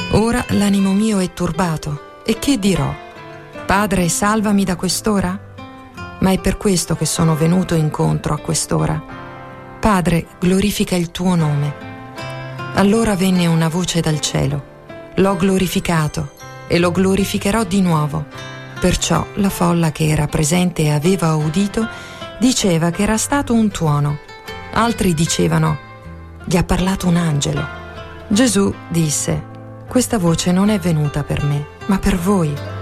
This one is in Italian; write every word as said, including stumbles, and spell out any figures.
Ora l'animo mio è turbato, e che dirò? Padre, salvami da quest'ora? Ma è per questo che sono venuto incontro a quest'ora. Padre, glorifica il tuo nome. Allora venne una voce dal cielo. L'ho glorificato e lo glorificherò di nuovo. Perciò la folla che era presente e aveva udito diceva che era stato un tuono. Altri dicevano: gli ha parlato un angelo. Gesù disse: questa voce non è venuta per me, ma per voi.